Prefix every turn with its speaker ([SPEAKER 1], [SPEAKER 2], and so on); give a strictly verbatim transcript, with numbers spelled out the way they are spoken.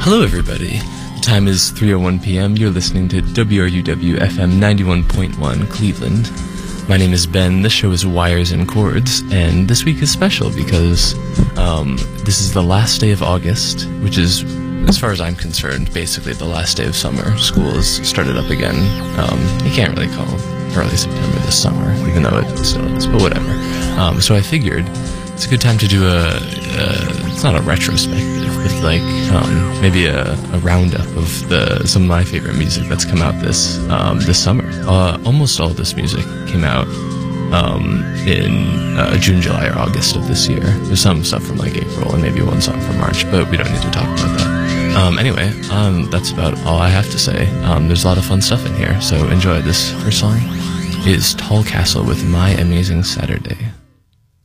[SPEAKER 1] Hello, everybody. The time is three oh one p.m. You're listening to W R U W F M ninety-one point one Cleveland. My name is Ben. This show is Wires and Chords, and this week is special because um, this is the last day of August, which is, as far as I'm concerned, basically the last day of summer. School has started up again. Um, you can't really call early September this summer, even though it still is, but whatever. Um, so I figured it's a good time to do a, a it's not a retrospective, but like um, maybe a, a roundup of the some of my favorite music that's come out this um, this summer. Uh, almost all of this music came out um, in uh, June, July, or August of this year. There's some stuff from like April and maybe one song from March, but we don't need to talk about that. Um, anyway, um, that's about all I have to say. Um, there's a lot of fun stuff in here, so enjoy. This first song is Tall Castle with My Amazing Saturday.